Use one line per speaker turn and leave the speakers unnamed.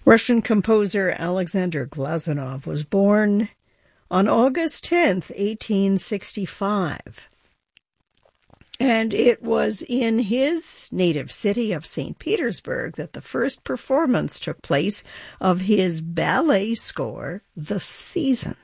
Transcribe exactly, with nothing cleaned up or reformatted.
Russian composer Alexander Glazunov was born on August tenth, eighteen sixty-five. And it was in his native city of Saint Petersburg that the first performance took place of his ballet score, The Season.